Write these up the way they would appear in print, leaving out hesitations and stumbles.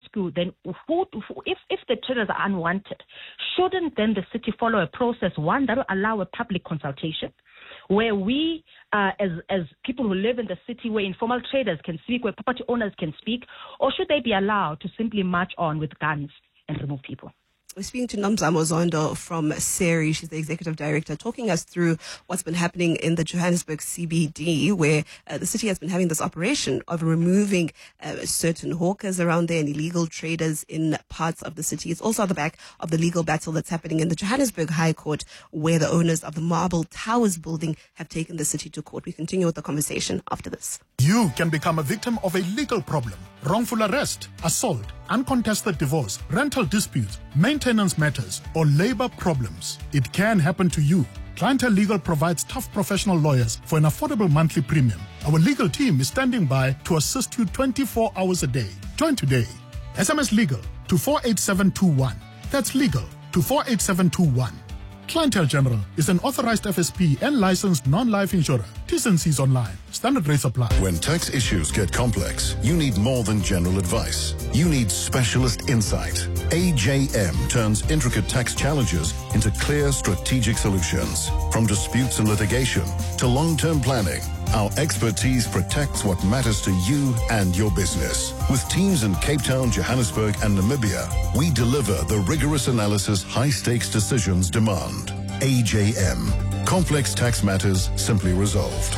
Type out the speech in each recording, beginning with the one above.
rescue, then if the traders are unwanted, shouldn't then the city follow a process, one that will allow a public consultation, where we, as people who live in the city, where informal traders can speak, where property owners can speak, or should they be allowed to simply march on with guns and remove people? We're speaking to Nomzamo Zondo from SERI. She's the executive director, talking us through what's been happening in the Johannesburg CBD, where the city has been having this operation of removing certain hawkers around there and illegal traders in parts of the city. It's also on the back of the legal battle that's happening in the Johannesburg High Court, where the owners of the Marble Towers building have taken the city to court. We continue with the conversation after this. You can become a victim of a legal problem: wrongful arrest, assault, uncontested divorce, rental disputes, maintenance matters, or labor problems. It can happen to you. Clientele Legal provides tough professional lawyers for an affordable monthly premium. Our legal team is standing by to assist you 24 hours a day. Join today. SMS Legal to 48721. That's legal to 48721. Clientele General is an authorized FSP and licensed non-life insurer. T's and C's online. Standard rates apply. When tax issues get complex, you need more than general advice. You need specialist insight. AJM turns intricate tax challenges into clear strategic solutions. From disputes and litigation to long-term planning, our expertise protects what matters to you and your business. With teams in Cape Town, Johannesburg, and Namibia, we deliver the rigorous analysis high-stakes decisions demand. AJM. Complex tax matters simply resolved.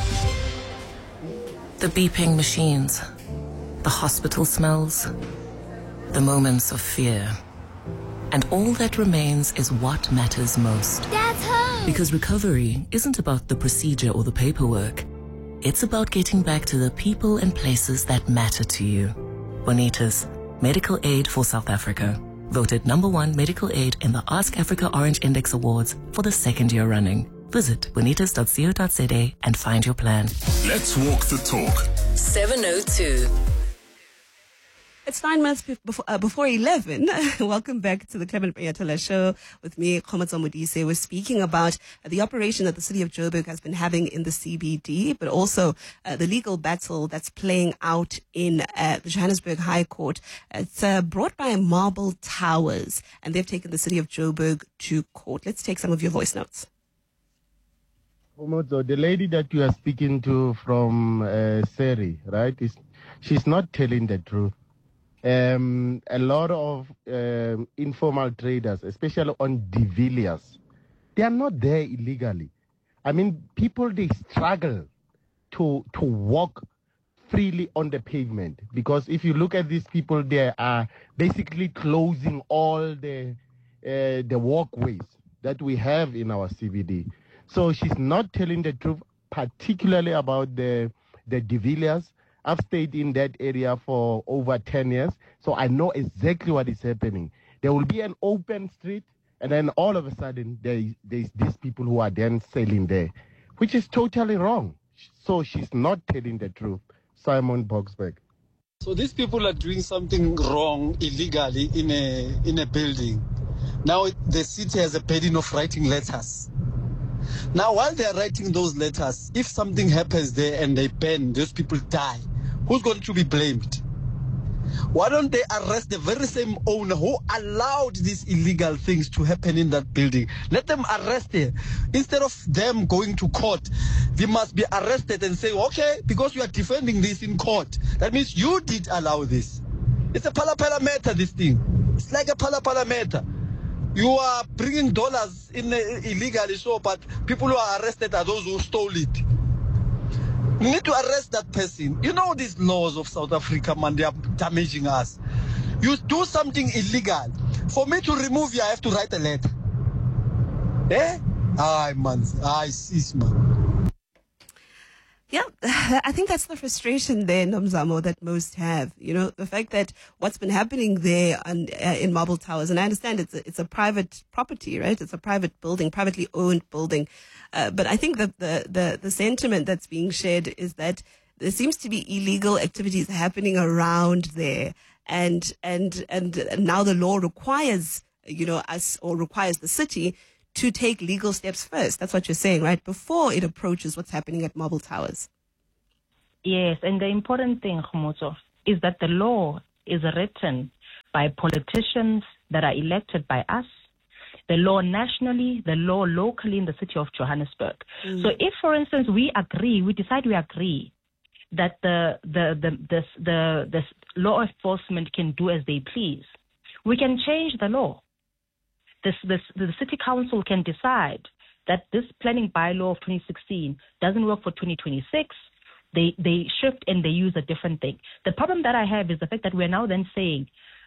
The beeping machines, the hospital smells, the moments of fear. And all that remains is what matters most. Dad's home! Because recovery isn't about the procedure or the paperwork. It's about getting back to the people and places that matter to you. Bonitas, medical aid for South Africa. Voted #1 medical aid in the Ask Africa Orange Index Awards for the second year running. Visit bonitas.co.za and find your plan. Let's walk the talk. 702. It's 9 minutes before 11. Welcome back to the Clement Bayatola show with me, Khomatso Modise. We're speaking about the operation that the city of Joburg has been having in the CBD, but also the legal battle that's playing out in the Johannesburg High Court. It's brought by Marble Towers, and they've taken the city of Joburg to court. Let's take some of your voice notes. Khomatso, the lady that you are speaking to from SERI, right, she's not telling the truth. A lot of informal traders, especially on De Villiers, they are not there illegally. I mean, people, they struggle to walk freely on the pavement, because if you look at these people, they are basically closing all the walkways that we have in our CBD. So she's not telling the truth, particularly about the De Villiers. I've stayed in that area for over 10 years, so I know exactly what is happening. There will be an open street, and then all of a sudden, there's these people who are then selling there, which is totally wrong. So she's not telling the truth. Simon Boxberg. So these people are doing something wrong illegally in a building. Now the city has a burden of writing letters. Now, while they are writing those letters, if something happens there and they ban, those people die, who's going to be blamed? Why don't they arrest the very same owner who allowed these illegal things to happen in that building? Let them arrest them. Instead of them going to court, they must be arrested and say, okay, because you are defending this in court, that means you did allow this. It's a pala matter, this thing. It's like a pala matter. You are bringing dollars in illegally, so, but people who are arrested are those who stole it. We need to arrest that person. You know these laws of South Africa, man, they are damaging us. You do something illegal. For me to remove you, I have to write a letter. Eh? Aye, man. Aye, sis, man. Yeah, I think that's the frustration there, Nomzamo, that most have. You know, the fact that what's been happening there in Marble Towers, and I understand it's a private property, right? It's a private building, privately owned building. But I think that the sentiment that's being shared is that there seems to be illegal activities happening around there, and now the law requires, us, or requires the city to take legal steps first. That's what you're saying, right? Before it approaches what's happening at Marble Towers. Yes, and the important thing, Khomatso, is that the law is written by politicians that are elected by us, the law nationally, the law locally in the city of Johannesburg. So if, for instance, we decide we agree that the law enforcement can do as they please, we can change the law. The city council can decide that this planning bylaw of 2016 doesn't work for 2026. They shift and they use a different thing. The problem that I have is the fact that we're now then saying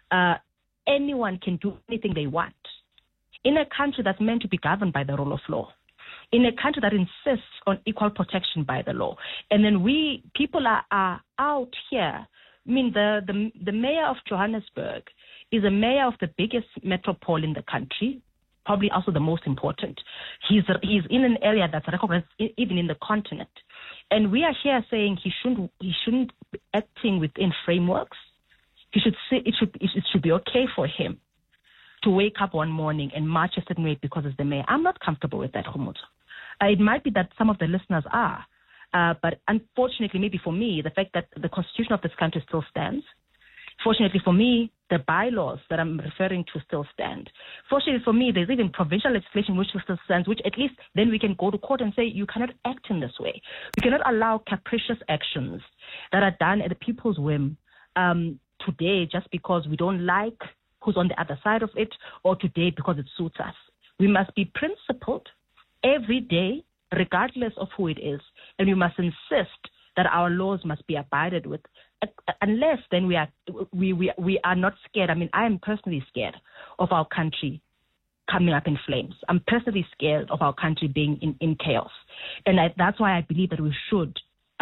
anyone can do anything they want in a country that's meant to be governed by the rule of law, in a country that insists on equal protection by the law. And then people are out here. I mean, the mayor of Johannesburg is a mayor of the biggest metropole in the country, probably also the most important. He's in an area that's recognized even in the continent. And we are here saying he shouldn't be acting within frameworks. He should say it should be okay for him to wake up one morning and march a certain way because it's the mayor. I'm not comfortable with that, Khomotso. It might be that some of the listeners are, but unfortunately, maybe for me, the fact that the constitution of this country still stands. Fortunately for me, the bylaws that I'm referring to still stand. Fortunately for me, there's even provincial legislation which still stands, which at least then we can go to court and say, you cannot act in this way. We cannot allow capricious actions that are done at the people's whim today just because we don't like who's on the other side of it, or today because it suits us. We must be principled every day, regardless of who it is, and we must insist that our laws must be abided with. Unless then we are not scared. I mean, I am personally scared of our country coming up in flames. I'm personally scared of our country being in chaos, and that's why I believe that we should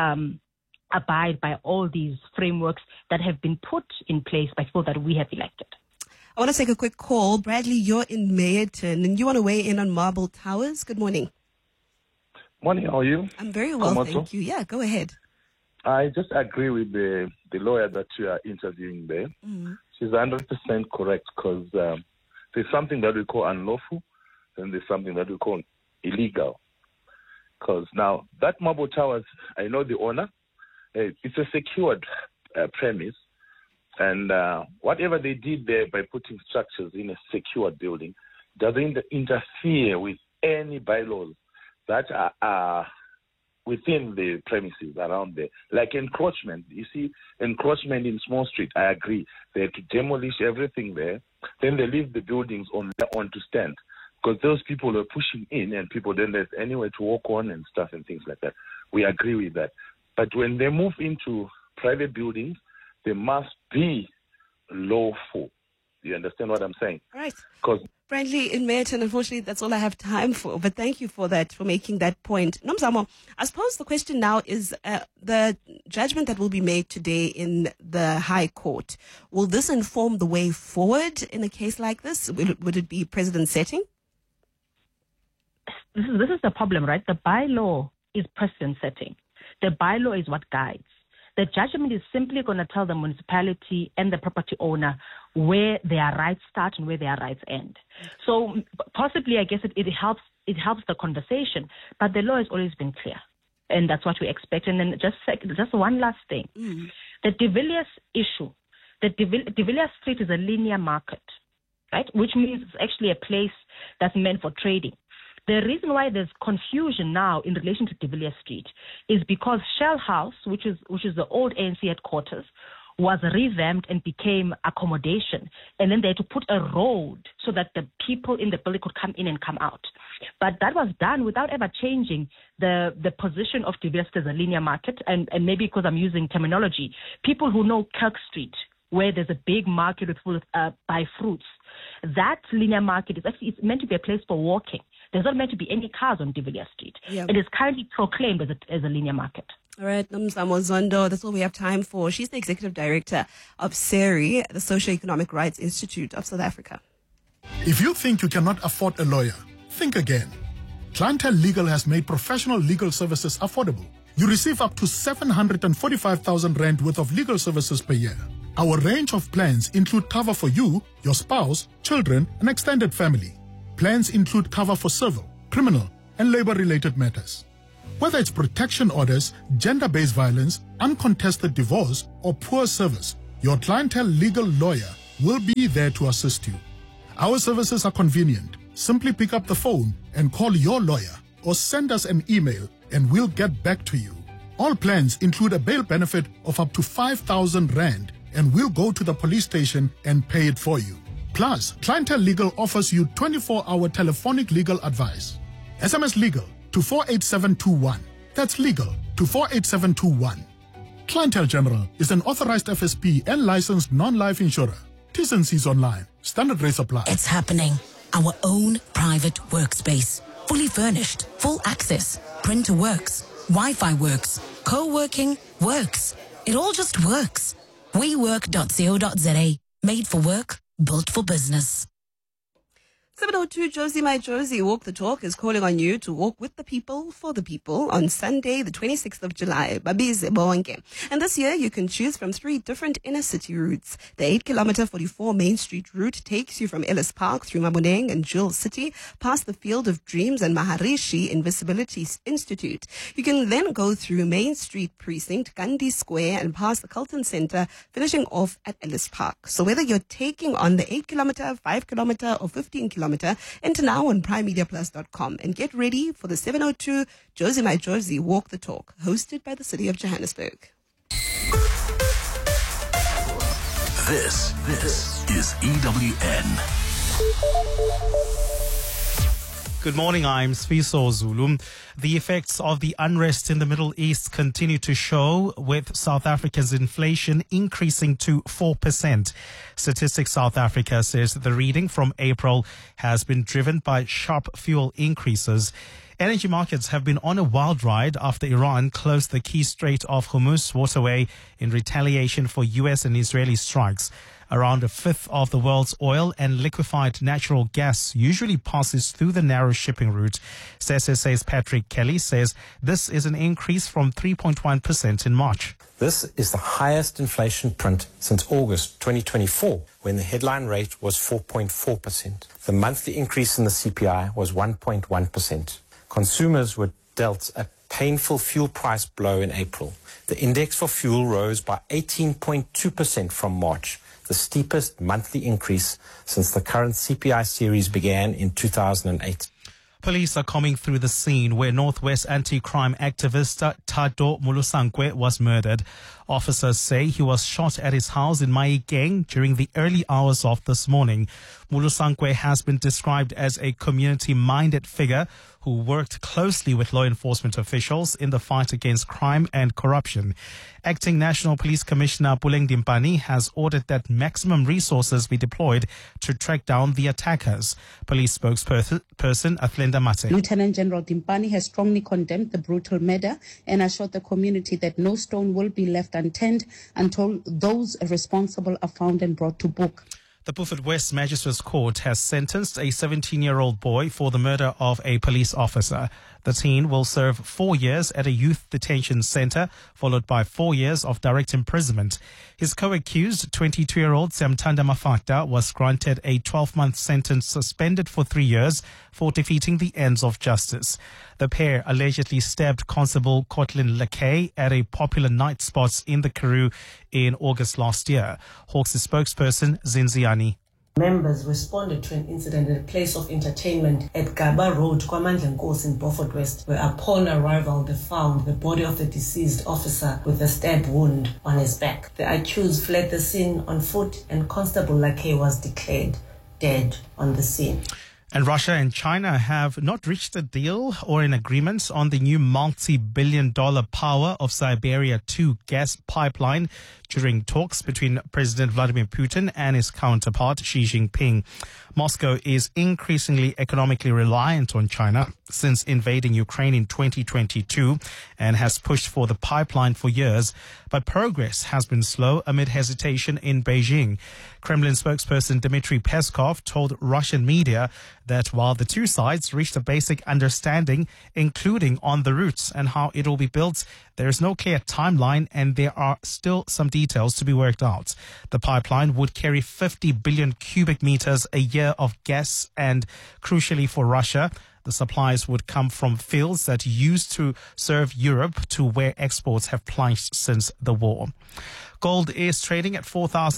abide by all these frameworks that have been put in place by people that we have elected. I want to take a quick call. Bradley, you're in Meyerton, and you want to weigh in on Marble Towers. Good morning. Morning, how are you? I'm very well, thank you. Yeah, go ahead. I just agree with the lawyer that you are interviewing there. She's 100% correct because there's something that we call unlawful, and there's something that we call illegal. Because now, that Marble Towers, I know the owner. It's a secured premise. And whatever they did there by putting structures in a secured building doesn't interfere with any bylaws that are within the premises around there. Like encroachment. You see, encroachment in Small Street, I agree. They have to demolish everything there. Then they leave the buildings on to stand. Because those people are pushing in and people then there's anywhere to walk on and stuff and things like that. We agree with that. But when they move into private buildings, they must be lawful. You understand what I'm saying? Right. Because Bradley in Meyerton, unfortunately, that's all I have time for. But thank you for that, for making that point. Nomzamo, I suppose the question now is the judgment that will be made today in the High Court. Will this inform the way forward in a case like this? Would it be precedent setting? This is the problem, right? The bylaw is precedent setting. The bylaw is what guides. The judgment is simply going to tell the municipality and the property owner where their rights start and where their rights end. So possibly, I guess it helps the conversation, but the law has always been clear, and that's what we expect. And then just one last thing, the De Villiers issue. The De Villiers Street is a linear market, right? Which means it's actually a place that's meant for trading. The reason why there's confusion now in relation to De Villiers Street is because Shell House, which is the old ANC headquarters, was revamped and became accommodation. And then they had to put a road so that the people in the building could come in and come out. But that was done without ever changing the position of De Villiers as a linear market. And maybe because I'm using terminology, people who know Kirk Street, where there's a big market with people buy fruits, that linear market is actually it's meant to be a place for walking. There's not meant to be any cars on De Villiers Street. Yeah. It is currently proclaimed as a linear market. All right, Nomzamo Zondo, that's all we have time for. She's the Executive Director of SERI, the Socio-Economic Rights Institute of South Africa. If you think you cannot afford a lawyer, think again. Clientele Legal has made professional legal services affordable. You receive up to 745,000 rand worth of legal services per year. Our range of plans include cover for you, your spouse, children, and extended family. Plans include cover for civil, criminal, and labor-related matters. Whether it's protection orders, gender-based violence, uncontested divorce, or poor service, your Clientele Legal lawyer will be there to assist you. Our services are convenient. Simply pick up the phone and call your lawyer or send us an email and we'll get back to you. All plans include a bail benefit of up to 5,000 Rand and we'll go to the police station and pay it for you. Plus, Clientele Legal offers you 24-hour telephonic legal advice. SMS legal to 48721. That's legal to 48721. Clientele General is an authorized FSP and licensed non-life insurer. T's and C's online. Standard rates apply. It's happening. Our own private workspace. Fully furnished. Full access. Printer works. Wi-Fi works. Co-working works. It all just works. WeWork.co.za. Made for work. Built for business. 702 Josie My Josie Walk the Talk is calling on you to walk with the people for the people on Sunday, the 26th of July. Babize bonke. And this year you can choose from 3 different inner city routes. The 8-kilometer 44 Main Street route takes you from Ellis Park through Maboneng and Jewel City, past the Field of Dreams and Maharishi Invisibility Institute. You can then go through Main Street Precinct, Gandhi Square, and past the Carlton Center, finishing off at Ellis Park. So whether you're taking on the 8-kilometer, 5-kilometer, or 15-kilometer, enter now on primemediaplus.com and get ready for the 702 Josie My Josie Walk the Talk, hosted by the City of Johannesburg. This is EWN. Good morning, I'm Sfiso Zulu. The effects of the unrest in the Middle East continue to show, with South Africa's inflation increasing to 4%. Statistics South Africa says the reading from April has been driven by sharp fuel increases. Energy markets have been on a wild ride after Iran closed the key Strait of Hormuz waterway in retaliation for U.S. and Israeli strikes. Around a fifth of the world's oil and liquefied natural gas usually passes through the narrow shipping route. SSA's Patrick Kelly says this is an increase from 3.1% in March. This is the highest inflation print since August 2024, when the headline rate was 4.4%. The monthly increase in the CPI was 1.1%. Consumers were dealt a painful fuel price blow in April. The index for fuel rose by 18.2% from March, the steepest monthly increase since the current CPI series began in 2008. Police are combing through the scene where Northwest anti-crime activist Tado Mulusankwe was murdered. Officers say he was shot at his house in Mahikeng during the early hours of this morning. Mulusankwe has been described as a community-minded figure who worked closely with law enforcement officials in the fight against crime and corruption. Acting National Police Commissioner Puleng Dimpani has ordered that maximum resources be deployed to track down the attackers. Police spokesperson Athlenda Mate. Lieutenant General Dimpani has strongly condemned the brutal murder and assured the community that no stone will be left unturned until those responsible are found and brought to book. The Beaufort West Magistrates Court has sentenced a 17-year-old boy for the murder of a police officer. The teen will serve 4 years at a youth detention center, followed by 4 years of direct imprisonment. His co-accused, 22-year-old Samtanda Mafata, was granted a 12-month sentence suspended for 3 years for defeating the ends of justice. The pair allegedly stabbed Constable Kotlin Lakay at a popular night spot in the Karoo in August last year. Hawks' spokesperson, Zinziani. Members responded to an incident at a place of entertainment at Gaba Road, Kwamandla Nkosi in Beaufort West, where upon arrival they found the body of the deceased officer with a stab wound on his back. The accused fled the scene on foot and Constable Lakay was declared dead on the scene. And Russia and China have not reached a deal or an agreement on the new multi-billion-dollar Power of Siberia 2 gas pipeline during talks between President Vladimir Putin and his counterpart Xi Jinping. Moscow is increasingly economically reliant on China since invading Ukraine in 2022 and has pushed for the pipeline for years, but progress has been slow amid hesitation in Beijing. Kremlin spokesperson Dmitry Peskov told Russian media that while the two sides reached a basic understanding, including on the routes and how it will be built, there is no clear timeline and there are still some details to be worked out. The pipeline would carry 50 billion cubic meters a year of gas and, crucially for Russia, The supplies would come from fields that used to serve Europe to where exports have plunged since the war. Gold is trading at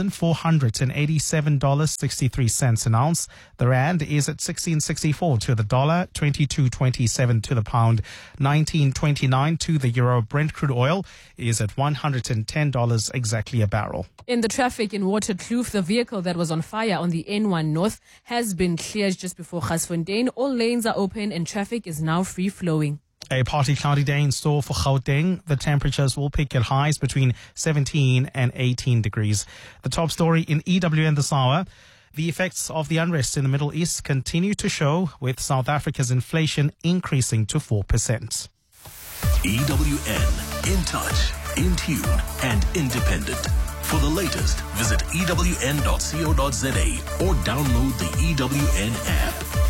$4,487.63 an ounce. The rand is at 16.64 to the dollar, 22.27 to the pound, 19.29 to the euro. Brent crude oil is at $110 exactly a barrel. In the traffic in Waterkloof, the vehicle that was on fire on the N1 North has been cleared just before Garsfontein. All lanes are open and traffic is now free-flowing. A partly cloudy day in store for Gauteng. The temperatures will peak at highs between 17 and 18 degrees. The top story in EWN this hour. The effects of the unrest in the Middle East continue to show, with South Africa's inflation increasing to 4%. EWN, in touch, in tune, and independent. For the latest, visit ewn.co.za or download the EWN app.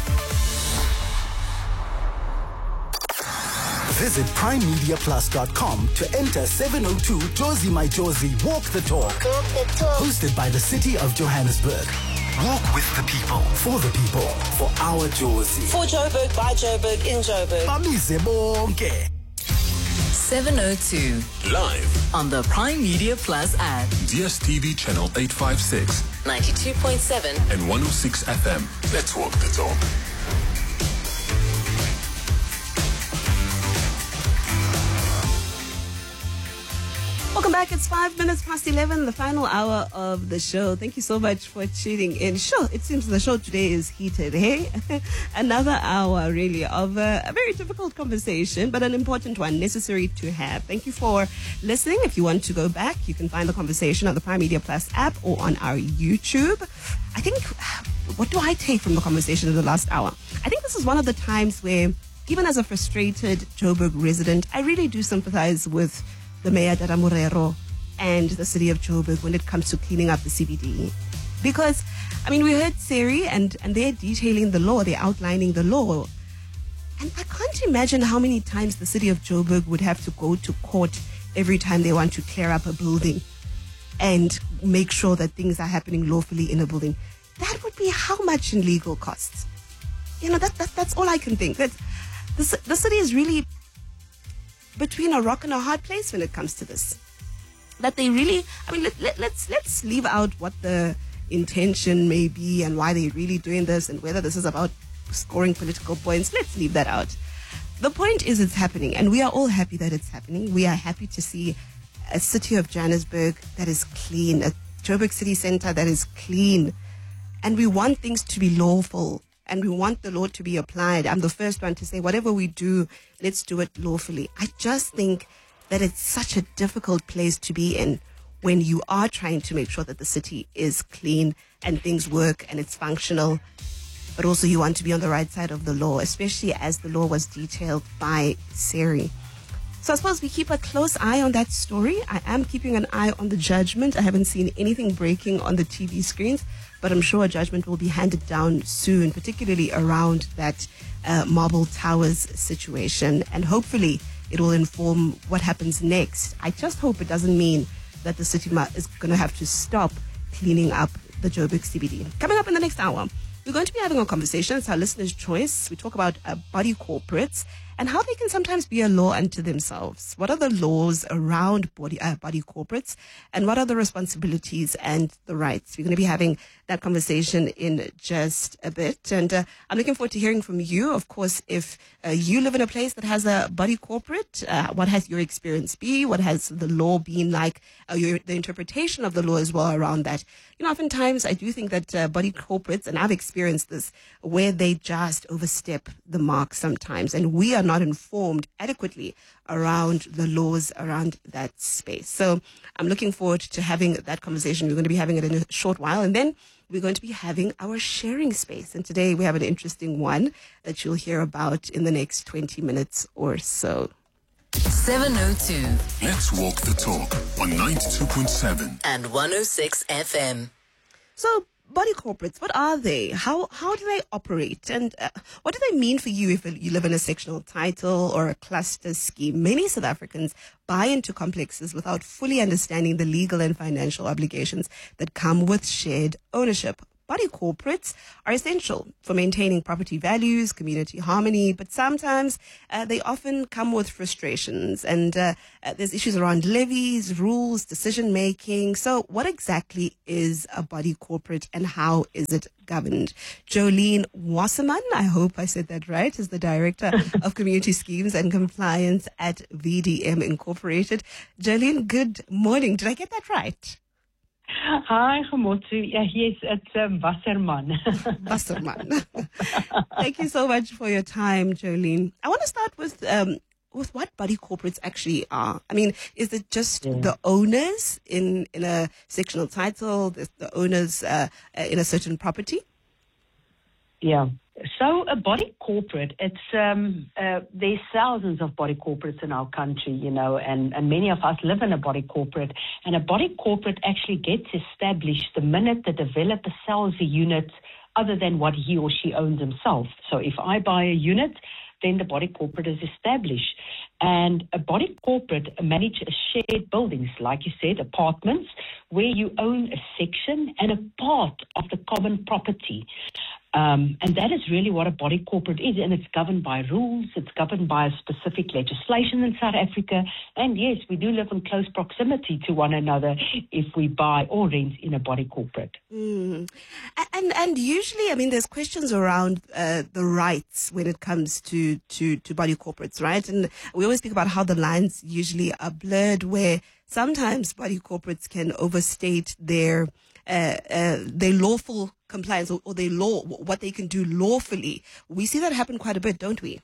Visit primemediaplus.com to enter 702 Josie My Josie Walk the Talk. Hosted by the City of Johannesburg. Walk with the people, for the people, for our Josie. For Joburg, by Joburg, in Joburg. Bamize bonke. 702. Live on the Prime Media Plus app. DSTV channel 856. 92.7. And 106 FM. Let's walk the talk. Welcome back. It's 5 minutes past 11, the final hour of the show. Thank you so much for tuning in. Sure, it seems the show today is heated, hey? Another hour, really, of a very difficult conversation, but an important one, necessary to have. Thank you for listening. If you want to go back, you can find the conversation on the Prime Media Plus app or on our YouTube. I think, what do I take from the conversation in the last hour? I think this is one of the times where, even as a frustrated Joburg resident, I really do sympathize with the Mayor Dada Morero and the city of Joburg when it comes to cleaning up the CBD. Because, I mean, we heard Seri and they're detailing the law, they're outlining the law. And I can't imagine how many times the city of Joburg would have to go to court every time they want to clear up a building and make sure that things are happening lawfully in a building. That would be how much in legal costs? You know, that's all I can think. That the city is really between a rock and a hard place when it comes to this. That they really, I mean, let's leave out what the intention may be and why they're really doing this and whether this is about scoring political points. Let's leave that out. The point is it's happening, and we are all happy that it's happening. We are happy to see a city of Johannesburg that is clean, a Joburg city center that is clean, and we want things to be lawful. And we want the law to be applied. I'm the first one to say, whatever we do, let's do it lawfully. I just think that it's such a difficult place to be in when you are trying to make sure that the city is clean and things work and it's functional. But also you want to be on the right side of the law, especially as the law was detailed by Seri. So I suppose we keep a close eye on that story. I am keeping an eye on the judgment. I haven't seen anything breaking on the TV screens, but I'm sure a judgment will be handed down soon, particularly around that Marble Towers situation. And hopefully it will inform what happens next. I just hope it doesn't mean that the city is going to have to stop cleaning up the Joburg CBD. Coming up in the next hour, we're going to be having a conversation. It's our listener's choice. We talk about body corporates and how they can sometimes be a law unto themselves. What are the laws around body corporates, and what are the responsibilities and the rights? We're going to be having that conversation in just a bit. And I'm looking forward to hearing from you. Of course, if you live in a place that has a body corporate, what has your experience been? What has the law been like? The interpretation of the law as well around that. You know, oftentimes I do think that body corporates, and I've experienced this, where they just overstep the mark sometimes, and we are not informed adequately around the laws around that space. So I'm looking forward to having that conversation. We're going to be having it in a short while, and then we're going to be having our sharing space. And today we have an interesting one that you'll hear about in the next 20 minutes or so. 702. Let's walk the talk on 92.7 and 106 FM. So, body corporates, what are they? How do they operate? And what do they mean for you if you live in a sectional title or a cluster scheme? Many South Africans buy into complexes without fully understanding the legal and financial obligations that come with shared ownership. body corporates are essential for maintaining property values, community harmony, but sometimes they often come with frustrations, and there's issues around levies, rules, decision making. So what exactly is a body corporate and how is it governed? Jolene Wasserman, I hope I said that right, is the Director of Community Schemes and Compliance at VDM Incorporated. Jolene, good morning. Did I get that right? Hi, Khomotso. Yeah, yes, it's Wasserman. Wasserman. Thank you so much for your time, Jolene. I want to start with what body corporates actually are. I mean, is it just the owners in a sectional title, the owners in a certain property? Yeah. So a body corporate, it's there's thousands of body corporates in our country, you know, and many of us live in a body corporate. And a body corporate actually gets established the minute the developer sells a unit other than what he or she owns himself. So if I buy a unit, then the body corporate is established. And a body corporate manages shared buildings, like you said, apartments, where you own a section and a part of the common property. And that is really what a body corporate is, and it's governed by rules, it's governed by a specific legislation in South Africa, and yes, we do live in close proximity to one another if we buy or rent in a body corporate. And usually, I mean, there's questions around the rights when it comes to body corporates, right? And we always speak about how the lines usually are blurred, where sometimes body corporates can overstate their lawful compliance or their law, what they can do lawfully. We see that happen quite a bit, don't we?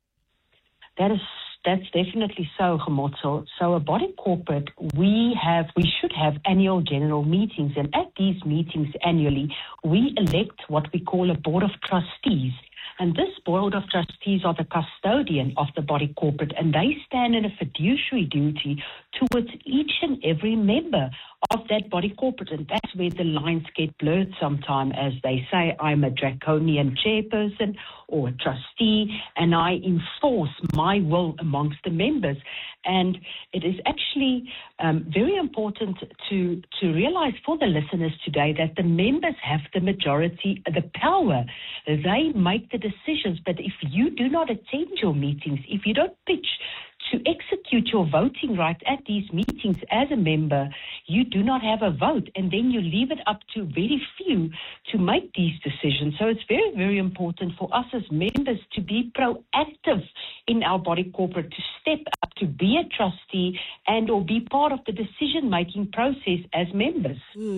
That's definitely so, Khomotso. So a body corporate, we should have annual general meetings, and at these meetings annually, we elect what we call a board of trustees. And this board of trustees are the custodian of the body corporate, and they stand in a fiduciary duty towards each and every member of that body corporate. And that's where the lines get blurred sometime, as they say, I'm a draconian chairperson or a trustee, and I enforce my will amongst the members. And it is actually very important to realize for the listeners today that the members have the majority, the power. They make the decisions, but if you do not attend your meetings, if you don't pitch to execute your voting right at these meetings as a member, you do not have a vote, and then you leave it up to very few to make these decisions. So it's very, very important for us as members to be proactive in our body corporate, to step up, to be a trustee and or be part of the decision-making process as members.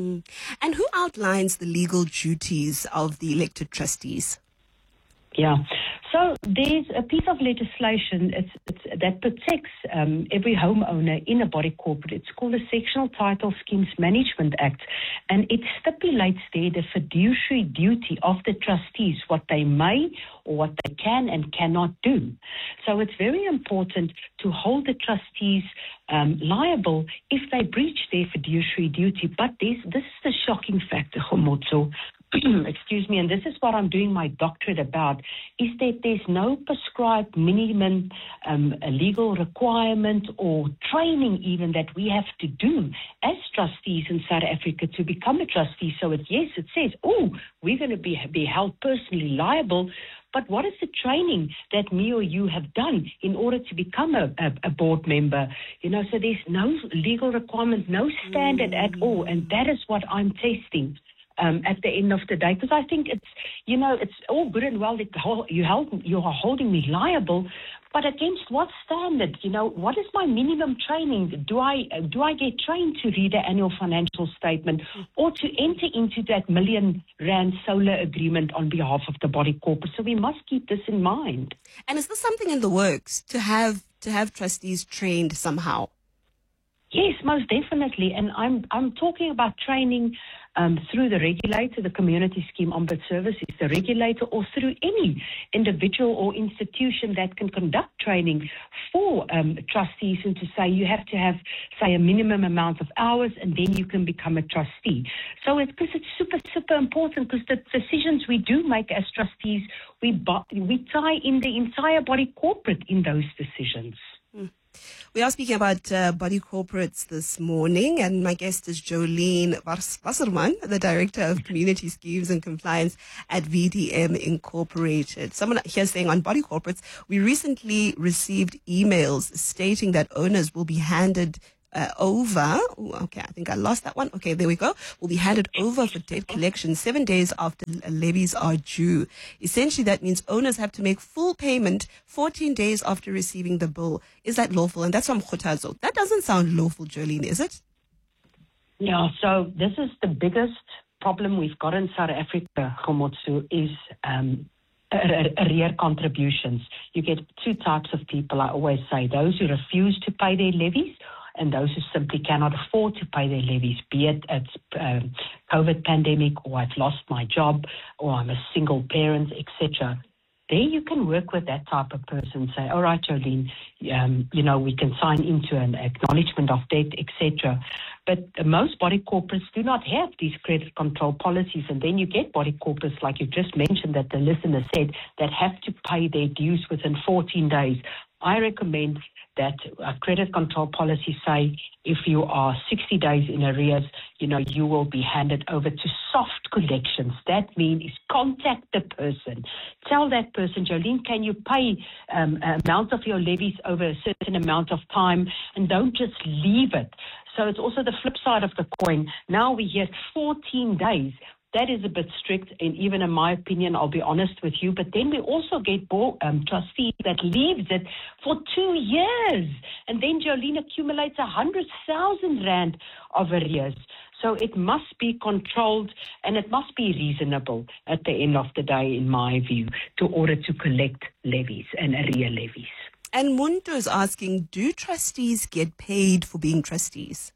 And who outlines the legal duties of the elected trustees? Yeah. So there's a piece of legislation that protects every homeowner in a body corporate. It's called the Sectional Title Schemes Management Act, and it stipulates there the fiduciary duty of the trustees, what they may or what they can and cannot do. So it's very important to hold the trustees liable if they breach their fiduciary duty. But this is the shocking factor, Khomotso. Excuse me, and this is what I'm doing my doctorate about, is that there's no prescribed minimum legal requirement or training even that we have to do as trustees in South Africa to become a trustee. So it says, we're going to be held personally liable, but what is the training that me or you have done in order to become a board member? You know, so there's no legal requirement, no standard at all, and that is what I'm testing at the end of the day, because I think it's all good and well that you are holding me liable, but against what standard? You know, what is my minimum training? Do I get trained to read the annual financial statement or to enter into that R1 million solar agreement on behalf of the body corporate? So we must keep this in mind. And is this something in the works to have trustees trained somehow? Yes, most definitely. And I'm talking about training through the regulator, the Community Scheme Ombud Service is the regulator, or through any individual or institution that can conduct training for trustees, and to say you have to have, say, a minimum amount of hours and then you can become a trustee. So it's super, super important, because the decisions we do make as trustees, we tie in the entire body corporate in those decisions. We are speaking about body corporates this morning, and my guest is Jolene Wasserman, the Director of Community Schemes and Compliance at VDM Incorporated. Someone here saying on body corporates, we recently received emails stating that owners will be handed over. Ooh, okay, I think I lost that one. Okay, there we go. Will be handed over for debt collection 7 days after levies are due. Essentially, that means owners have to make full payment 14 days after receiving the bill. Is that lawful? And that's from Khutazo. That doesn't sound lawful, Jolene, is it? Yeah, so this is the biggest problem we've got in South Africa, Khomotsu, is arrear contributions. You get two types of people, I always say, those who refuse to pay their levies and those who simply cannot afford to pay their levies, be it it's COVID pandemic, or I've lost my job, or I'm a single parent, etc. There you can work with that type of person, say, all right, Jolene, we can sign into an acknowledgement of debt, etc. But most body corporates do not have these credit control policies, and then you get body corporates, like you just mentioned that the listener said, that have to pay their dues within 14 days. I recommend that a credit control policy say if you are 60 days in arrears, you will be handed over to soft collections. That means contact the person. Tell that person, Jolene, can you pay amount of your levies over a certain amount of time, and don't just leave it. So it's also the flip side of the coin. Now we hear 14 days. That is a bit strict, and even in my opinion, I'll be honest with you. But then we also get trustees that leaves it for 2 years. And then Jolene accumulates 100,000 Rand of arrears. So it must be controlled, and it must be reasonable at the end of the day, in my view, to order to collect levies and arrear levies. And Muntu is asking, do trustees get paid for being trustees?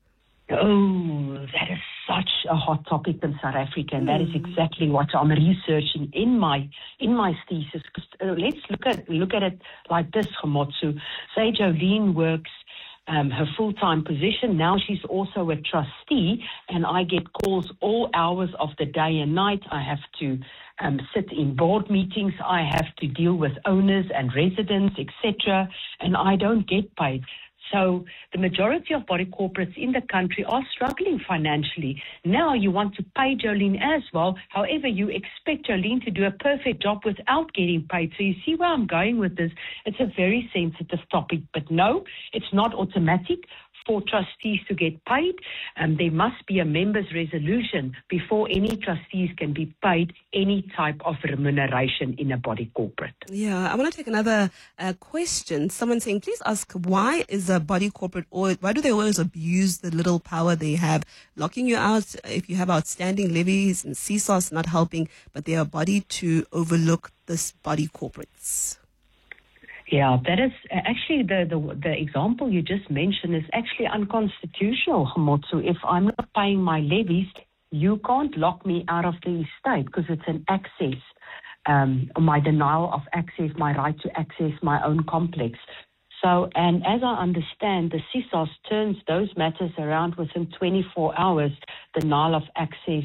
Oh, that is such a hot topic in South Africa, and that is exactly what I'm researching in my thesis. Let's look at it like this, Khomotsu. Say Jolene works her full-time position. Now she's also a trustee, and I get calls all hours of the day and night. I have to sit in board meetings. I have to deal with owners and residents, etc., and I don't get paid. So the majority of body corporates in the country are struggling financially. Now you want to pay Jolene as well. However, you expect Jolene to do a perfect job without getting paid. So you see where I'm going with this. It's a very sensitive topic. But no, it's not automatic for trustees to get paid. There must be a members' resolution before any trustees can be paid any type of remuneration in a body corporate. Yeah, I want to take another question. Someone saying, please ask, why is a body corporate, or why do they always abuse the little power they have, locking you out if you have outstanding levies and CSOS not helping, but they are body to overlook this body corporates? Yeah, that is actually the example you just mentioned is actually unconstitutional, Khomotsu. If I'm not paying my levies, you can't lock me out of the estate because it's an access, my denial of access, my right to access my own complex. So, and as I understand, the CSOS turns those matters around within 24 hours, denial of access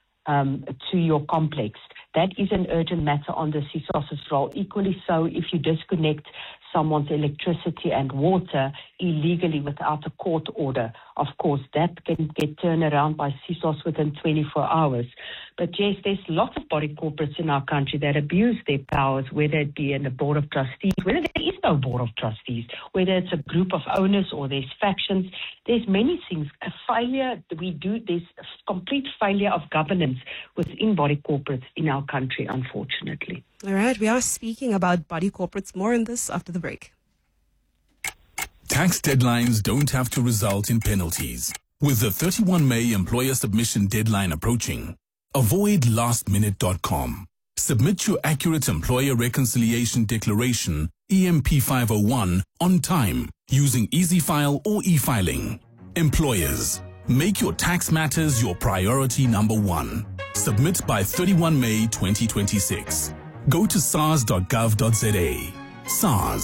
to your complex. That is an urgent matter on the CSOS's role. Equally so, if you disconnect someone's electricity and water illegally without a court order, of course, that can get turned around by CSOS within 24 hours. But yes, there's lots of body corporates in our country that abuse their powers, whether it be in the board of trustees, whether there is no board of trustees, whether it's a group of owners or there's factions. There's many things. There's a complete failure of governance within body corporates in our country, unfortunately. All right, we are speaking about body corporates. More on this after the break. Tax deadlines don't have to result in penalties. With the 31 May employer submission deadline approaching, avoid lastminute.com. Submit your accurate employer reconciliation declaration, EMP 501, on time using EasyFile or e-filing. Employers, make your tax matters your priority number one. Submit by 31 May 2026. Go to sars.gov.za. SARS.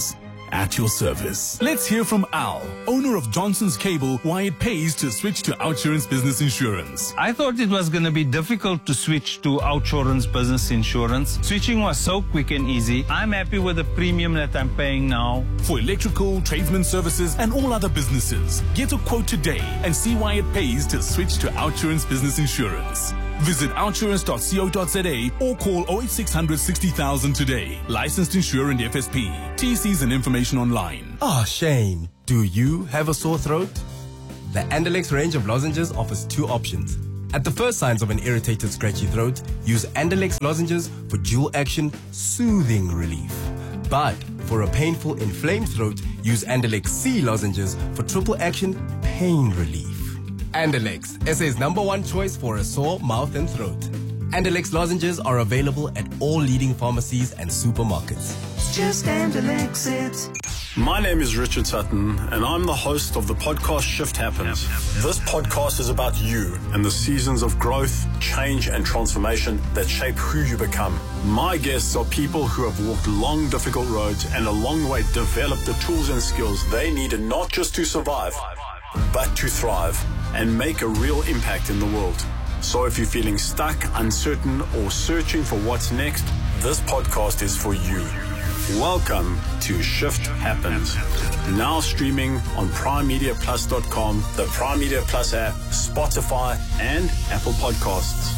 at your service. Let's hear from Al, owner of Johnson's Cable, why it pays to switch to OUTsurance Business Insurance. I thought it was going to be difficult to switch to OUTsurance Business Insurance. Switching was so quick and easy. I'm happy with the premium that I'm paying now. For electrical, tradesman services, and all other businesses, get a quote today and see why it pays to switch to OUTsurance Business Insurance. Visit outsurance.co.za or call 08600 60,000 today. Licensed insurer and FSP. TCs and information online. Oh, Shane, do you have a sore throat? The Andalex range of lozenges offers two options. At the first signs of an irritated, scratchy throat, use Andalex lozenges for dual action, soothing relief. But for a painful, inflamed throat, use Andalex C lozenges for triple action, pain relief. Andalex, SA's #1 choice for a sore mouth and throat. Andalex lozenges are available at all leading pharmacies and supermarkets. It's just Andalex it. My name is Richard Sutton, and I'm the host of the podcast Shift Happens. This podcast is about you and the seasons of growth, change, and transformation that shape who you become. My guests are people who have walked long, difficult roads and along the way developed the tools and skills they needed not just to survive, but to thrive and make a real impact in the world. So if you're feeling stuck, uncertain, or searching for what's next, this podcast is for you. Welcome to Shift Happens. Now streaming on PrimeMediaPlus.com, the Prime Media Plus app, Spotify, and Apple Podcasts.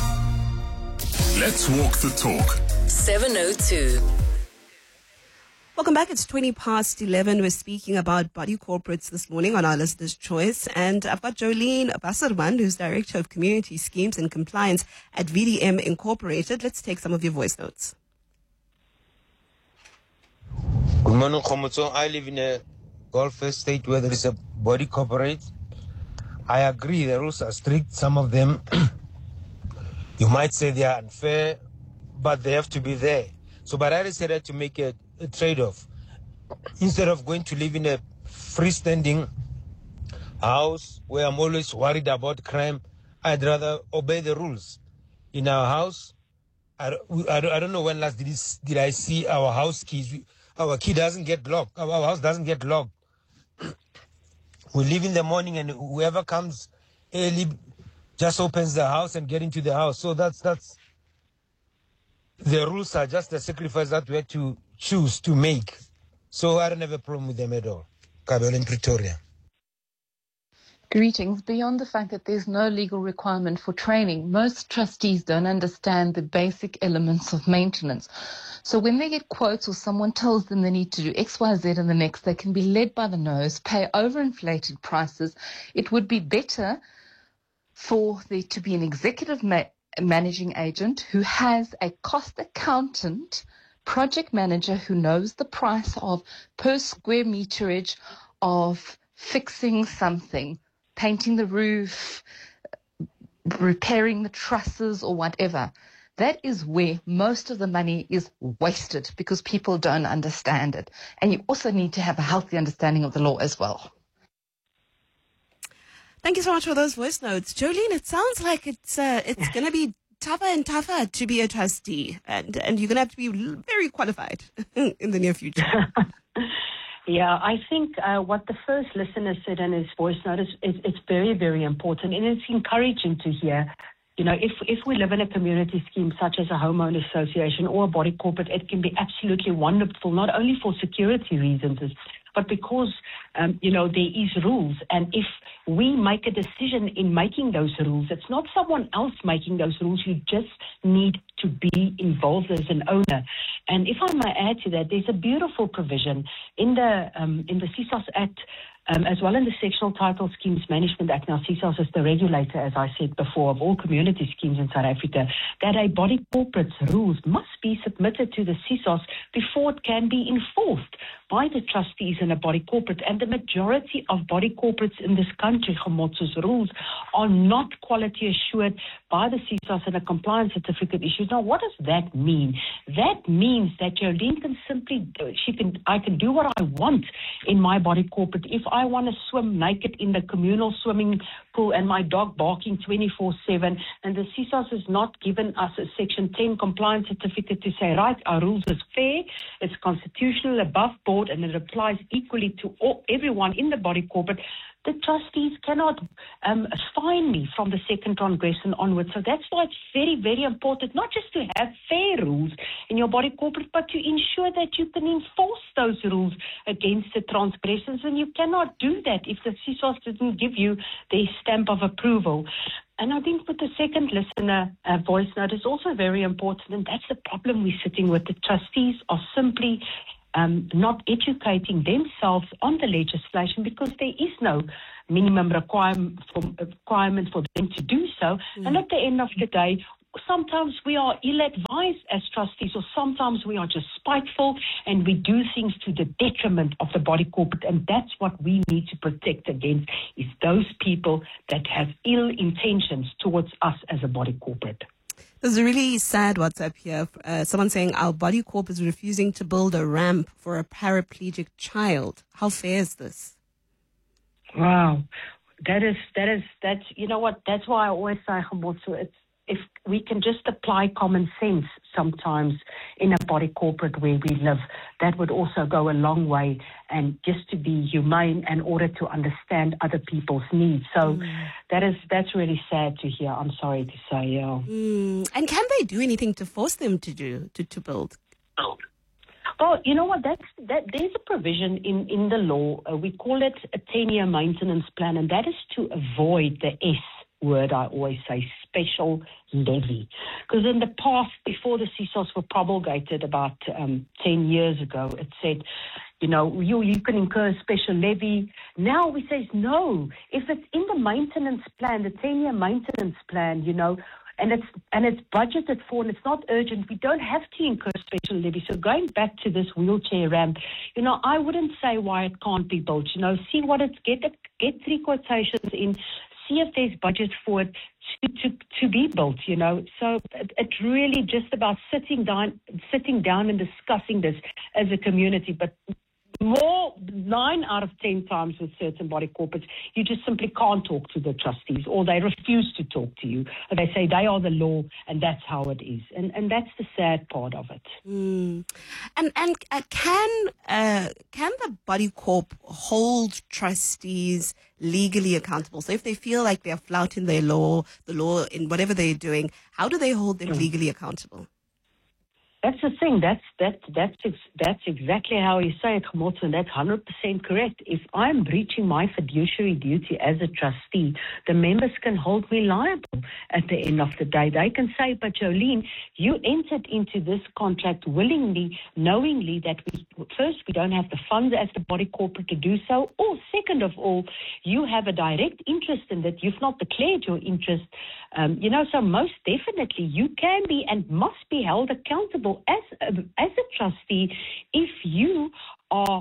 Let's walk the talk. 702. Welcome back. It's 11:20. We're speaking about body corporates this morning on our listener's choice. And I've got Jolene Basserman, who's Director of Community Schemes and Compliance at VDM Incorporated. Let's take some of your voice notes. Good morning, Khomotso. I live in a Gulf state where there is a body corporate. I agree the rules are strict. Some of them, you might say they are unfair, but they have to be there. So, but I decided to make a trade-off. Instead of going to live in a freestanding house where I'm always worried about crime, I'd rather obey the rules. In our house, I don't know when last did I see our house keys. Our key doesn't get locked. Our house doesn't get locked. We leave in the morning and whoever comes early just opens the house and get into the house. So that's the rules are just a sacrifice that we had to choose to make. So I don't have a problem with them at all. Kabel in Pretoria. Greetings. Beyond the fact that there's no legal requirement for training, most trustees don't understand the basic elements of maintenance. So when they get quotes or someone tells them they need to do X, Y, Z and the next, they can be led by the nose, pay overinflated prices. It would be better for there to be an executive managing agent who has a cost accountant, project manager who knows the price of per square meterage of fixing something, painting the roof, repairing the trusses or whatever. That is where most of the money is wasted because people don't understand it. And you also need to have a healthy understanding of the law as well. Thank you so much for those voice notes. Jolene, it sounds like it's going to be tougher and tougher to be a trustee, and you're going to have to be very qualified in the near future. Yeah, I think what the first listener said in his voice note is it's very, very important, and it's encouraging to hear. You know, if we live in a community scheme such as a homeowner association or a body corporate, it can be absolutely wonderful, not only for security reasons, but because, there is rules. And if we make a decision in making those rules, it's not someone else making those rules. You just need to be involved as an owner. And if I may add to that, there's a beautiful provision in the CSOS Act, as well in the Sectional Title Schemes Management Act. Now, CSOS is the regulator, as I said before, of all community schemes in South Africa, that a body corporate's rules must be submitted to the CSOS before it can be enforced by the trustees in a body corporate. And the majority of body corporates in this country, Khomotso's rules, are not quality assured by the CSOS and a compliance certificate issued. Now, what does that mean? That means that Jolene can simply, I can do what I want in my body corporate. If I want to swim naked in the communal swimming school and my dog barking 24/7, and the CSOS has not given us a Section 10 compliance certificate to say, right, our rules is fair, it's constitutional, above board, and it applies equally to everyone in the body corporate, the trustees cannot fine me from the second transgression onwards. So that's why it's very, very important, not just to have fair rules in your body corporate, but to ensure that you can enforce those rules against the transgressions. And you cannot do that if the CSOS didn't give you their stamp of approval. And I think with the second listener voice note is also very important, and that's the problem we're sitting with. The trustees are simply not educating themselves on the legislation because there is no minimum requirement for them to do so. And at the end of the day, sometimes we are ill-advised as trustees, or sometimes we are just spiteful and we do things to the detriment of the body corporate, and that's what we need to protect against, is those people that have ill intentions towards us as a body corporate. There's a really sad WhatsApp here. Someone saying our body corp is refusing to build a ramp for a paraplegic child. How fair is this? Wow. That's, you know what, that's why I always say, Khomotso, if we can just apply common sense sometimes in a body corporate where we live, that would also go a long way, and just to be humane in order to understand other people's needs. So that's really sad to hear. I'm sorry to say, yeah. And can they do anything to force them to build? Oh, you know what? There's a provision in the law. We call it a 10-year maintenance plan, and that is to avoid the S word, I always say, special levy. Because in the past, before the CSOS were promulgated about 10 years ago, it said, you know, you can incur a special levy. Now we say no. If it's in the maintenance plan, the 10-year maintenance plan, you know, and it's budgeted for and it's not urgent, we don't have to incur special levy. So going back to this wheelchair ramp, you know, I wouldn't say why it can't be built. You know, see what it's get 3 quotations in, see if there's budget for it to be built, you know. So it's really just about sitting down and discussing this as a community. But more 9 out of 10 times with certain body corporates, you just simply can't talk to the trustees, or they refuse to talk to you. They say they are the law and that's how it is. And that's the sad part of it. And can the body corp hold trustees legally accountable? So if they feel like they're flouting the law in whatever they're doing, how do they hold them legally accountable? That's the thing. That's exactly how you say it, Khomotso, and that's 100% correct. If I'm breaching my fiduciary duty as a trustee, the members can hold me liable at the end of the day. They can say, but Jolene, you entered into this contract willingly, knowingly that we don't have the funds as the body corporate to do so, or second of all, you have a direct interest in that. You've not declared your interest. You know, so most definitely you can be and must be held accountable as a trustee if you are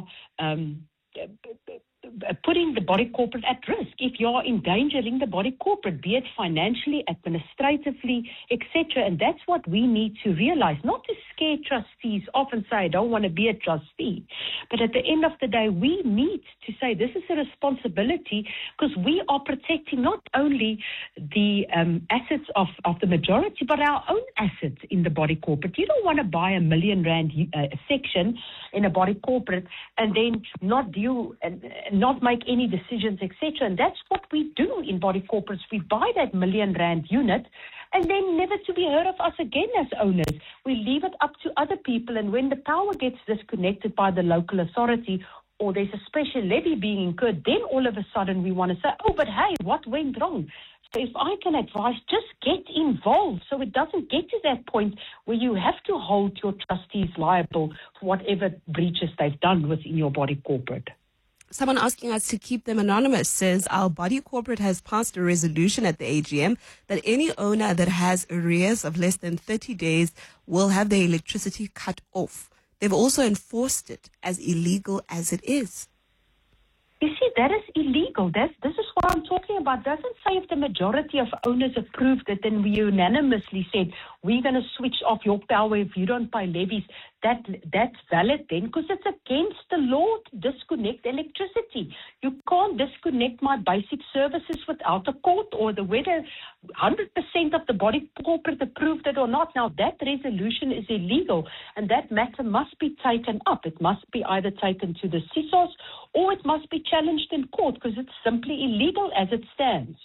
putting the body corporate at risk, if you're endangering the body corporate, be it financially, administratively, etc. And that's what we need to realize, not to scare trustees off and say, I don't want to be a trustee. But at the end of the day, we need to say this is a responsibility, because we are protecting not only the assets of the majority, but our own assets in the body corporate. You don't want to buy R1 million section in a body corporate and then not deal and not make any decisions, etc. And that's what we do in body corporates. We buy that R1 million unit and then never to be heard of us again as owners. We leave it up to other people, and when the power gets disconnected by the local authority or there's a special levy being incurred, then all of a sudden we want to say, oh, but hey, what went wrong? So if I can advise, just get involved so it doesn't get to that point where you have to hold your trustees liable for whatever breaches they've done within your body corporate. Someone asking us to keep them anonymous says our body corporate has passed a resolution at the AGM that any owner that has arrears of less than 30 days will have their electricity cut off. They've also enforced it as illegal as it is. You see, that is illegal. This is what I'm talking about. Doesn't say if the majority of owners approved it, then we unanimously said, we're going to switch off your power if you don't pay levies. that's valid then? Because it's against the law to disconnect electricity. You can't disconnect my basic services without a court order, whether 100% of the body corporate approved it or not. Now, that resolution is illegal, and that matter must be taken up. It must be either taken to the CISOS or it must be challenged in court, because it's simply illegal as it stands.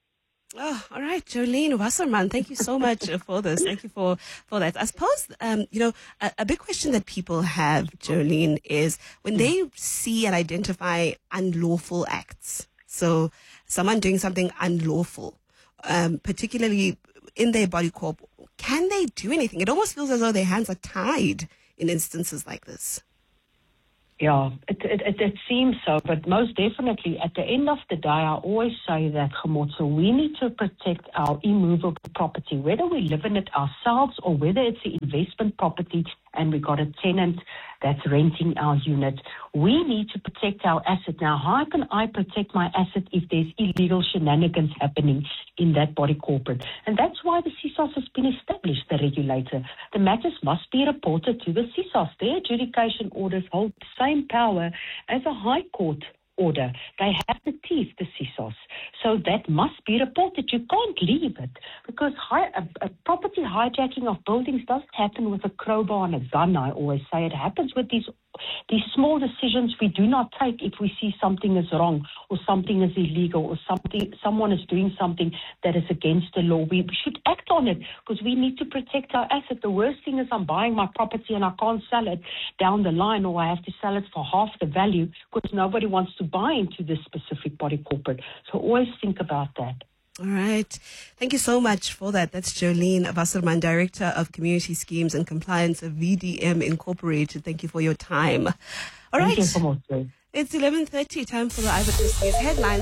Oh, all right, Jolene Wasserman, thank you so much for this. Thank you for that. I suppose, a big question that people have, Jolene, is when they see and identify unlawful acts. So someone doing something unlawful, particularly in their body corp, can they do anything? It almost feels as though their hands are tied in instances like this. Yeah, it seems so, but most definitely at the end of the day, I always say that, Khomotso, we need to protect our immovable property, whether we live in it ourselves or whether it's an investment property and we got a tenant that's renting our unit. We need to protect our asset. Now, how can I protect my asset if there's illegal shenanigans happening in that body corporate? And that's why the CISOS has been established, the regulator. The matters must be reported to the CISOS. Their adjudication orders hold the same power as a high court order. They have the teeth, the CISOS. So that must be reported. You can't leave it, because a property hijacking of buildings doesn't happen with a crowbar and a gun, I always say. It happens with these small decisions we do not take if we see something is wrong or something is illegal or someone is doing something that is against the law. We should act on it, because we need to protect our asset. The worst thing is I'm buying my property and I can't sell it down the line, or I have to sell it for half the value because nobody wants to buy into this specific body corporate. So always think about that. All right. Thank you so much for that. That's Jolene Wasserman, Director of Community Schemes and Compliance of VDM Incorporated. Thank you for your time. All right. Thank you so much. It's 11:30, time for the Eyewitness News headlines.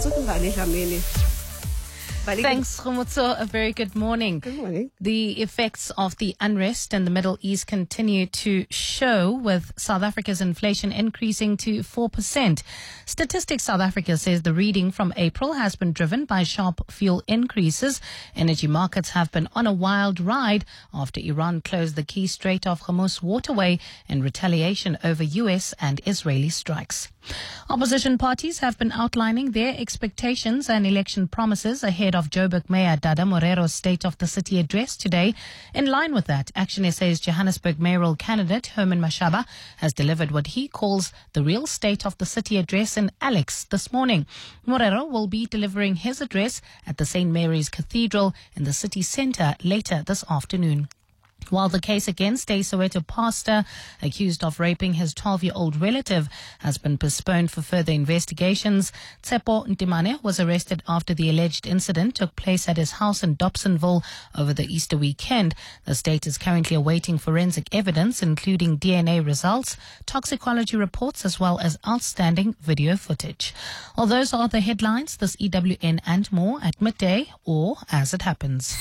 Thanks, Khomotso. A very good morning. Good morning. The effects of the unrest in the Middle East continue to show, with South Africa's inflation increasing to 4%. Statistics South Africa says the reading from April has been driven by sharp fuel increases. Energy markets have been on a wild ride after Iran closed the key Strait of Hormuz waterway in retaliation over US and Israeli strikes. Opposition parties have been outlining their expectations and election promises ahead of Joburg Mayor Dada Morero's State of the City address today. In line with that, Action SA's Johannesburg mayoral candidate Herman Mashaba has delivered what he calls the real State of the City address in Alex this morning. Morero will be delivering his address at the St. Mary's Cathedral in the city centre later this afternoon. While the case against a Soweto pastor accused of raping his 12-year-old relative has been postponed for further investigations, Tsepo Ntimane was arrested after the alleged incident took place at his house in Dobsonville over the Easter weekend. The state is currently awaiting forensic evidence, including DNA results, toxicology reports, as well as outstanding video footage. Well, those are the headlines this EWN and more at midday or as it happens.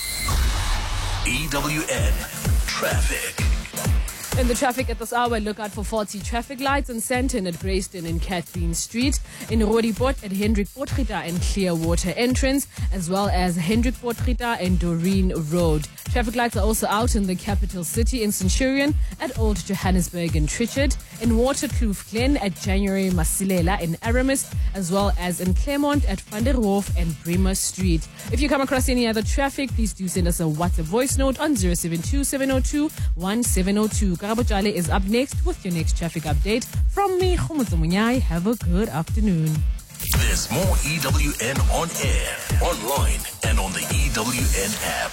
EWN Traffic. In the traffic at this hour, look out for faulty traffic lights in Sandton at Grayston and Kathleen Street, in Roodepoort at Hendrik Potgieter and Clearwater entrance, as well as Hendrik Potgieter and Doreen Road. Traffic lights are also out in the capital city in Centurion, at Old Johannesburg and Trichard, in Waterkloof Glen at January Masilela in Aramis, as well as in Claremont at Van der Wharf and Bremer Street. If you come across any other traffic, please do send us a WhatsApp voice note on 072-702-1702. Karabo Jale is up next with your next traffic update. From me, Khomotso Munyai, have a good afternoon. There's more EWN on air, online, and on the EWN app.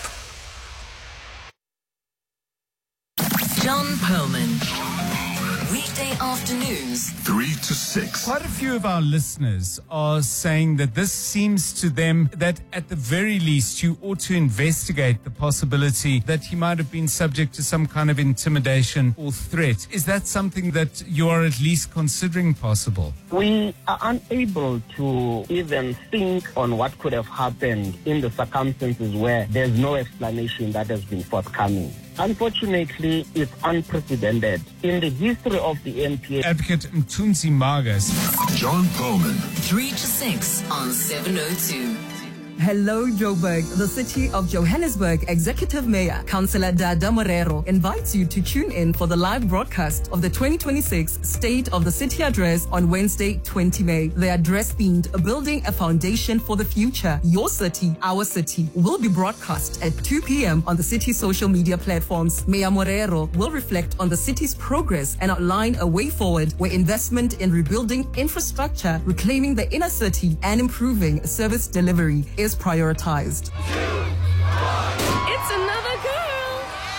John Perlman. Weekday afternoons, 3 to 6. Quite a few of our listeners are saying that this seems to them that at the very least you ought to investigate the possibility that he might have been subject to some kind of intimidation or threat. Is that something that you are at least considering possible? We are unable to even think on what could have happened in the circumstances where there's no explanation that has been forthcoming. Unfortunately, it's unprecedented in the history of the NPA. Advocate Mthunzi Magas. John Perlman. 3 to 6 on 702. Hello, Joburg. The city of Johannesburg Executive Mayor, Councillor Dada Morero, invites you to tune in for the live broadcast of the 2026 State of the City Address on Wednesday, 20 May. The address themed Building a Foundation for the Future. Your city, our city, will be broadcast at 2 p.m. on the city's social media platforms. Mayor Morero will reflect on the city's progress and outline a way forward where investment in rebuilding infrastructure, reclaiming the inner city, and improving service delivery is prioritized. It's another girl.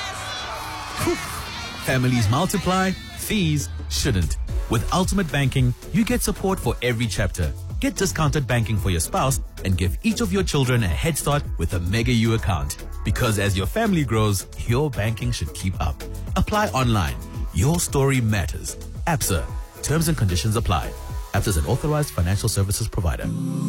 Families multiply, fees shouldn't. With Ultimate Banking, you get support for every chapter. Get discounted banking for your spouse and give each of your children a head start with a Mega U account. Because as your family grows, your banking should keep up. Apply online. Your story matters. ABSA. Terms and conditions apply. ABSA is an authorized financial services provider.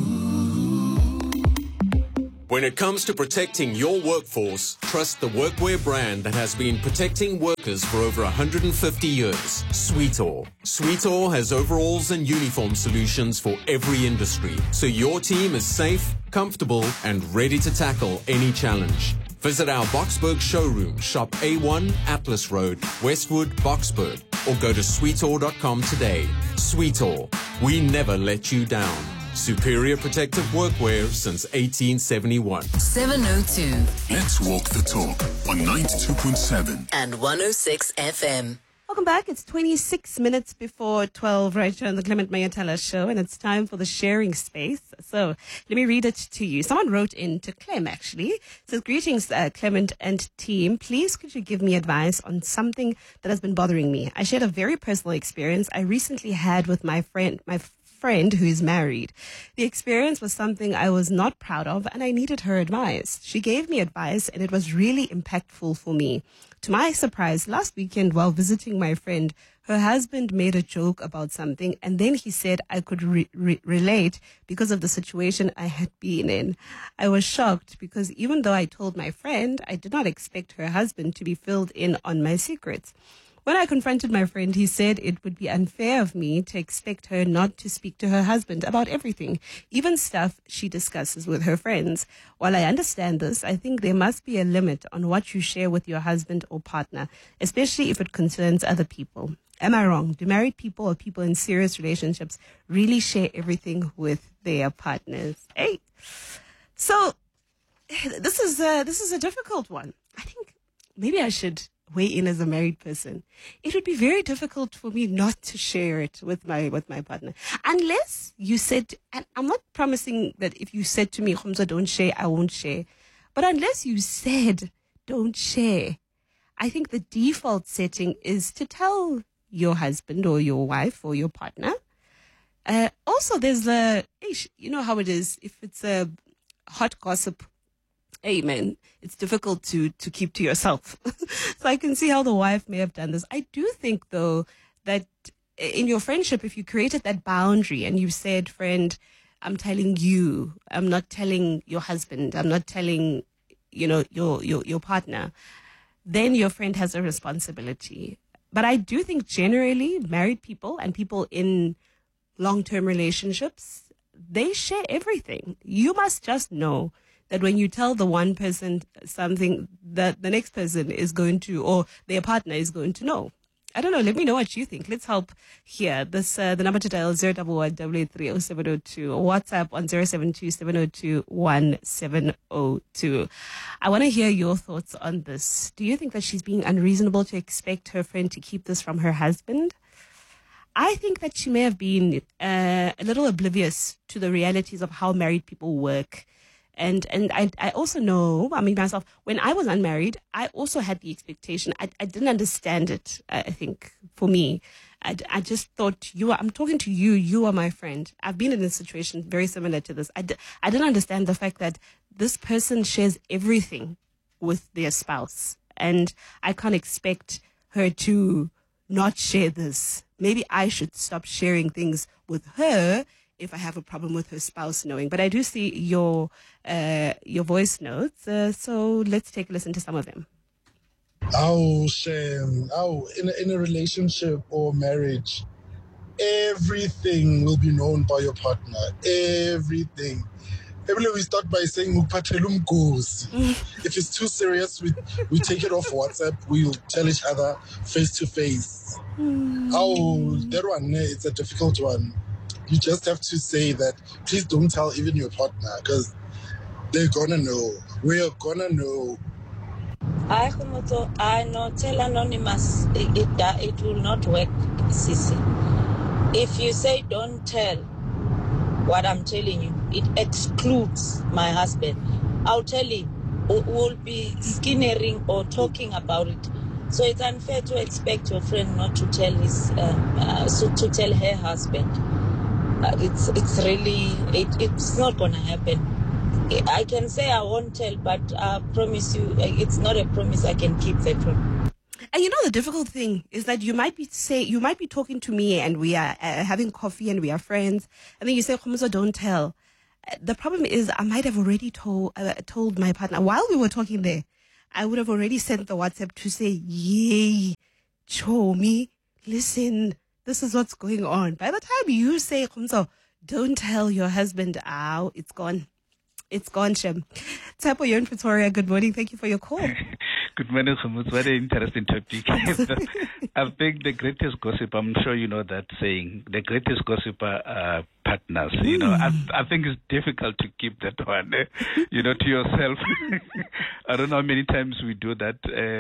When it comes to protecting your workforce, trust the workwear brand that has been protecting workers for over 150 years, Sweetall. Sweetall has overalls and uniform solutions for every industry, so your team is safe, comfortable, and ready to tackle any challenge. Visit our Boksburg showroom, shop A1 Atlas Road, Westwood, Boksburg, or go to sweetall.com today. Sweetall, we never let you down. Superior protective workwear since 1871. 702. Let's walk the talk on 92.7 and 106 FM. Welcome back. It's 26 minutes before 12 right here on the Clement Mayatala show, and it's time for the sharing space. So let me read it to you. Someone wrote in to Clem, actually. It says, greetings, Clement and team. Please, could you give me advice on something that has been bothering me? I shared a very personal experience I recently had with my friend who is married. The experience was something I was not proud of, and I needed her advice. She gave me advice, and it was really impactful for me. To my surprise, last weekend while visiting my friend, her husband made a joke about something, and then he said I could relate because of the situation I had been in. I was shocked because even though I told my friend, I did not expect her husband to be filled in on my secrets. When I confronted my friend, he said it would be unfair of me to expect her not to speak to her husband about everything, even stuff she discusses with her friends. While I understand this, I think there must be a limit on what you share with your husband or partner, especially if it concerns other people. Am I wrong? Do married people or people in serious relationships really share everything with their partners? Hey, so this is a difficult one. I think maybe I should weigh in as a married person. It would be very difficult for me not to share it with my partner, unless you said, and I'm not promising that if you said to me, Khomza, don't share, I won't share, but unless you said don't share, I think the default setting is to tell your husband or your wife or your partner. Also, there's you know how it is, if it's a hot gossip, hey man, it's difficult to keep to yourself. So I can see how the wife may have done this. I do think, though, that in your friendship, if you created that boundary and you said, friend, I'm telling you, I'm not telling your husband, I'm not telling, your partner, then your friend has a responsibility. But I do think generally married people and people in long-term relationships, they share everything. You must just know that when you tell the one person something, that the next person is going to, or their partner is going to know. I don't know. Let me know what you think. Let's help here. This the number to dial 011-883-0702 or WhatsApp on 072-702-1702. I want to hear your thoughts on this. Do you think that she's being unreasonable to expect her friend to keep this from her husband? I think that she may have been a little oblivious to the realities of how married people work. And I also know, myself, when I was unmarried, I also had the expectation. I didn't understand it, I think, for me. I just thought, I'm talking to you, you are my friend. I've been in a situation very similar to this. I didn't understand the fact that this person shares everything with their spouse. And I can't expect her to not share this. Maybe I should stop sharing things with her if I have a problem with her spouse knowing. But I do see your voice notes, so let's take a listen to some of them. In a relationship or marriage, everything will be known by your partner. Everything. Every we start by saying if it's too serious, we take it off WhatsApp. We'll tell each other face to face. Oh, that one, it's a difficult one. You just have to say that please don't tell even your partner because they're gonna know. We're gonna know. I know, tell anonymous. It will not work, Sissy. If you say don't tell what I'm telling you, it excludes my husband. I'll tell him. We'll be skinnering or talking about it. So it's unfair to expect your friend not to tell to tell her husband. It's really it's not gonna happen. I can say I won't tell, but I promise you, it's not a promise I can keep that one. And you know the difficult thing is that you might be talking to me and we are having coffee and we are friends, and then you say, "Khomotso, don't tell." The problem is I might have already told my partner while we were talking there. I would have already sent the WhatsApp to say, "Yay, Chomi, listen, this is what's going on." By the time you say, "Khomotso, don't tell your husband," it's gone. It's gone, Shem. Tapo, you're in Pretoria. Good morning. Thank you for your call. Good morning, Khomotso. What an interesting topic. I think the greatest gossip, I'm sure you know that saying, the greatest gossip are partners. You know, I think it's difficult to keep that one, to yourself. I don't know how many times we do that,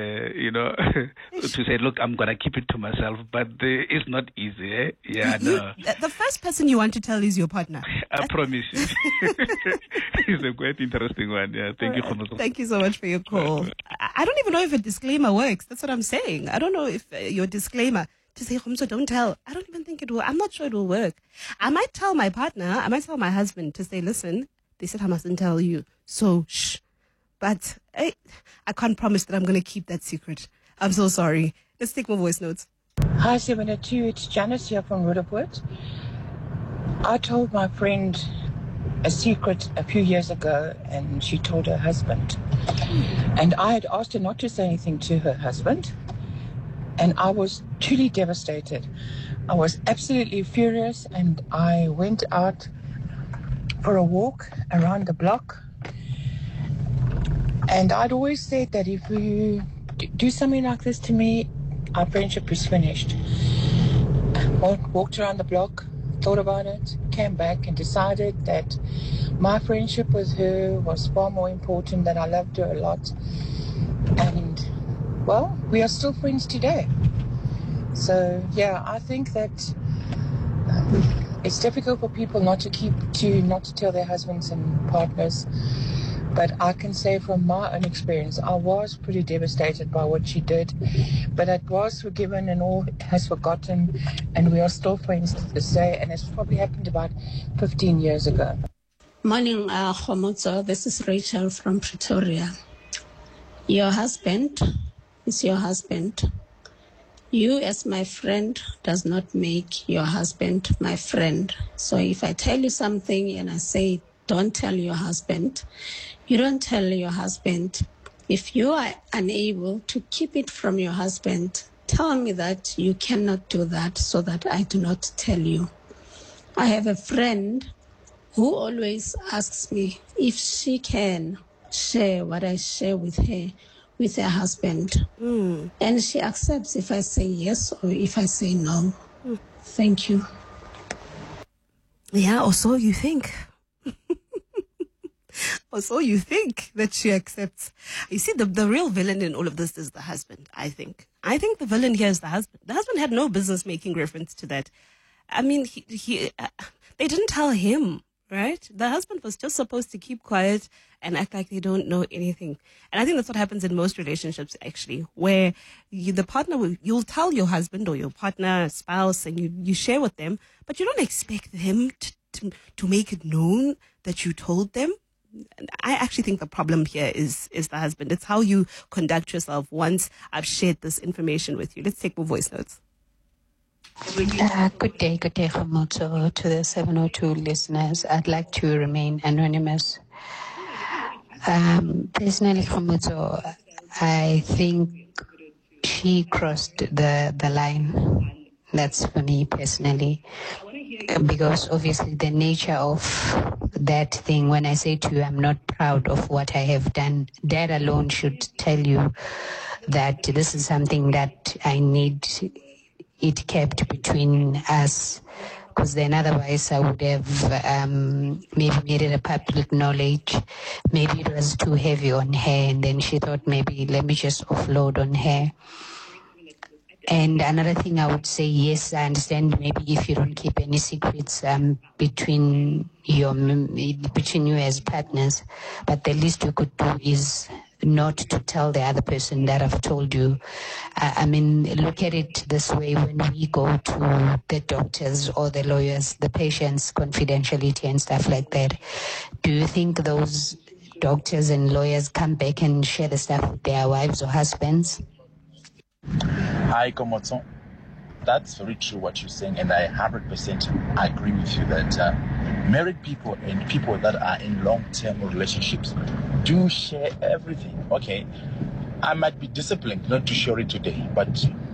to say, look, I'm going to keep it to myself, but it's not easy. Eh? Yeah, no. The first person you want to tell is your partner. I promise you. It's a quite interesting one. Yeah, thank you, Khomotso. Thank you so much for your call. I don't even know if a disclaimer works. That's what I'm saying. I don't know if your disclaimer to say, "Khomotso, don't tell." I don't even think it will. I'm not sure it will work. I might tell my partner, I might tell my husband to say, "Listen, they said I mustn't tell you, so shh." But I can't promise that I'm going to keep that secret. I'm so sorry. Let's take more voice notes. Hi, 702. It's Janice here from Roodepoort. I told my friend a secret a few years ago, and she told her husband. And I had asked her not to say anything to her husband, and I was truly devastated. I was absolutely furious, and I went out for a walk around the block. And I'd always said that if you do something like this to me, our friendship is finished. Walked around the block, thought about it, came back and decided that my friendship with her was far more important, that I loved her a lot. And, well, we are still friends today. So, yeah, I think that it's difficult for people not to tell their husbands and partners. But I can say from my own experience, I was pretty devastated by what she did. But it was forgiven and all has forgotten. And we are still friends to this day. And it's probably happened about 15 years ago. Morning, Khomotso. This is Rachel from Pretoria. Your husband is your husband. You as my friend does not make your husband my friend. So if I tell you something and I say, don't tell your husband, you don't tell your husband. If you are unable to keep it from your husband, tell me that you cannot do that so that I do not tell you. I have a friend who always asks me if she can share what I share with her husband. And she accepts if I say yes or if I say no. Thank you. Yeah, or so you think. Or so you think that she accepts. You see, the real villain in all of this is the husband, I think. I think the villain here is the husband. The husband had no business making reference to that. I mean, they didn't tell him, right? The husband was just supposed to keep quiet and act like they don't know anything. And I think that's what happens in most relationships, actually, where the partner, you'll tell your husband or your partner, spouse, and you share with them, but you don't expect them to make it known that you told them. I actually think the problem here is the husband. It's how you conduct yourself once I've shared this information with you. Let's take more voice notes. Good day, Khomotso, to the 702 listeners. I'd like to remain anonymous. Personally, Khomotso, I think she crossed the line. That's for me personally. because obviously the nature of that thing, when I say to you, I'm not proud of what I have done, that alone should tell you that this is something that I need it kept between us, because then otherwise I would have maybe made it a public knowledge. Maybe it was too heavy on her, and then she thought maybe let me just offload on her. And another thing I would say, yes, I understand maybe if you don't keep any secrets between you as partners, but the least you could do is not to tell the other person that I've told you. I mean, look at it this way: when we go to the doctors or the lawyers, the patient's confidentiality and stuff like that, do you think those doctors and lawyers come back and share the stuff with their wives or husbands? Hi, Komotso. That's very true what you're saying, and I 100% agree with you that married people and people that are in long-term relationships do share everything. Okay, I might be disciplined not to share it today, but